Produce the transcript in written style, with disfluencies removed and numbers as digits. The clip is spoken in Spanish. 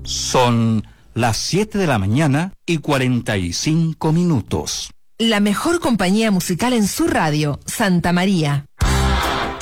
Son las 7 de la mañana y 45 minutos. La mejor compañía musical en su radio, Santa María.